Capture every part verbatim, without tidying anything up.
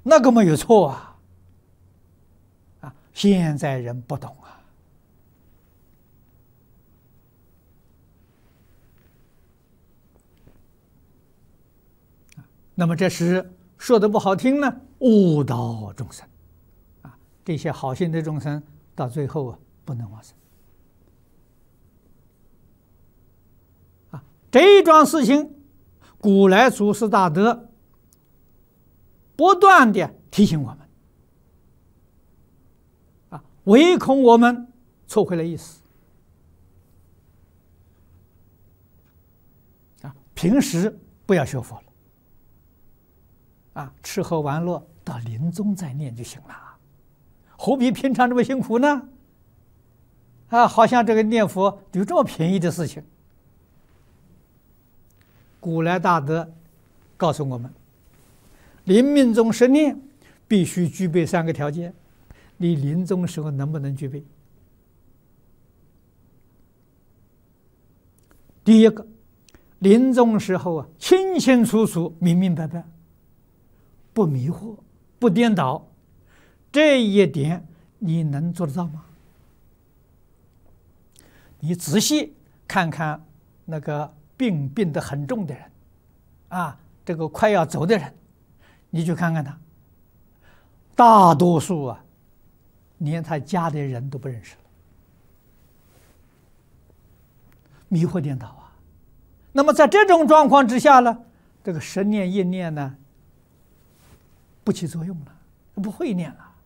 那个没有错啊！啊，现在人不懂啊。那么这是说的不好听呢，误导众生啊！这些好心的众生到最后啊，不能往生啊！这一桩事情，古来祖师大德不断的提醒我们啊，唯恐我们错会了意思啊！平时不要学佛了。啊，吃喝玩乐到临终再念就行了，何必平常这么辛苦呢？啊，好像这个念佛有这么便宜的事情。古来大德告诉我们，临命终十念必须具备三个条件，你临终时候能不能具备？第一个，临终时候啊，清清楚楚、明明白白。不迷惑，不颠倒，这一点你能做得到吗？你仔细看看那个病病得很重的人，啊，这个快要走的人，你去看看他，大多数啊，连他家里人都不认识了，迷惑颠倒啊。那么在这种状况之下呢，这个十念一念呢？不起作用了，不会念了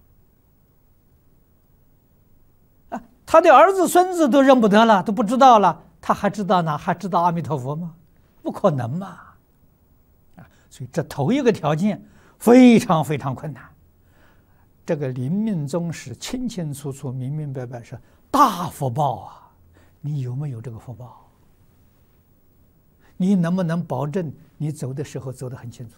啊！他的儿子、孙子都认不得了，都不知道了，他还知道呢？还知道阿弥陀佛吗？不可能嘛！啊，所以这头一个条件非常非常困难。这个临命终时清清楚楚、明明白白，是大福报啊！你有没有这个福报？你能不能保证你走的时候走得很清楚？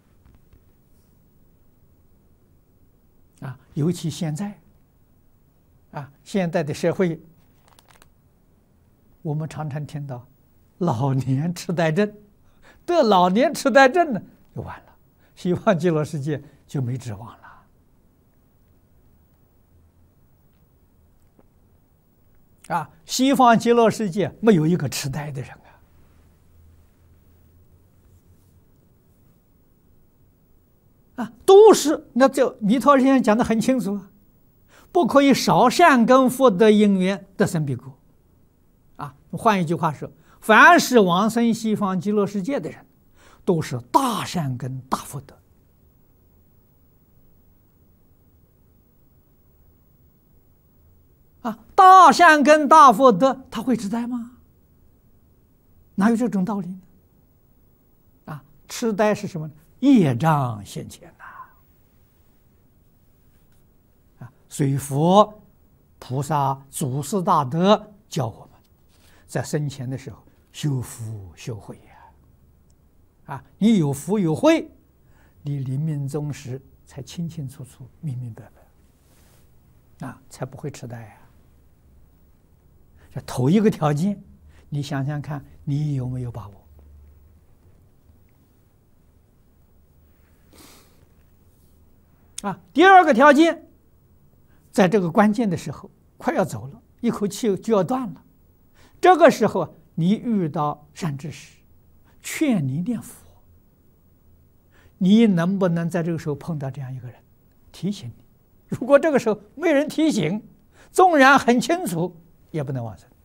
啊，尤其现在，啊，现在的社会，我们常常听到老年痴呆症，得老年痴呆症呢，就完了，西方极乐世界就没指望了。啊，西方极乐世界没有一个痴呆的人啊。啊，都是那这弥陀先生讲的很清楚啊，不可以少善根福德因缘得生彼国。啊，换一句话说，凡是往生西方极乐世界的人，都是大善根大福德。啊，大善根大福德，他会痴呆吗？哪有这种道理呢？啊，痴呆是什么呢？业障现前呐！啊，所以佛、菩萨、祖师大德教我们，在生前的时候修福修慧呀！啊，你有福有慧，你临命终时才清清楚楚、明明白白，啊，才不会痴呆呀！这头一个条件，你想想看，你有没有把握？啊，第二个条件，在这个关键的时候，快要走了，一口气就要断了，这个时候你遇到善知识，劝你念佛，你能不能在这个时候碰到这样一个人，提醒你？如果这个时候没人提醒，纵然很清楚，也不能往生。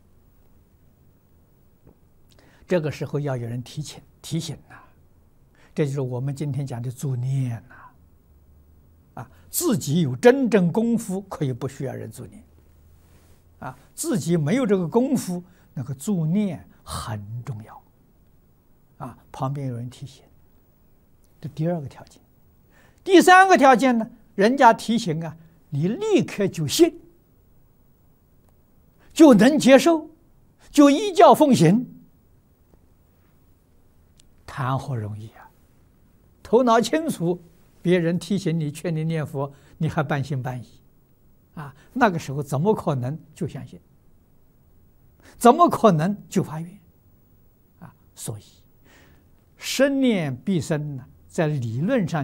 这个时候要有人提醒提醒呐、啊，这就是我们今天讲的助念呐、啊。啊，自己有真正功夫，可以不需要人助念。啊，自己没有这个功夫，那个助念很重要。啊，旁边有人提醒，这第二个条件。第三个条件呢，人家提醒啊，你立刻就信，就能接受，就依教奉行，谈何容易啊！头脑清楚。别人提醒你、劝你念佛，你还半信半疑，啊，那个时候怎么可能就相信？怎么可能就发愿？啊，所以十念必生呢，在理论上